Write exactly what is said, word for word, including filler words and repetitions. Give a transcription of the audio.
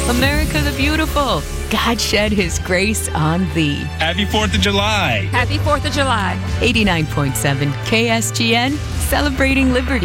America the beautiful, God shed his grace on thee. Happy fourth of July. Happy fourth of July. eighty-nine point seven K S G N, celebrating liberty.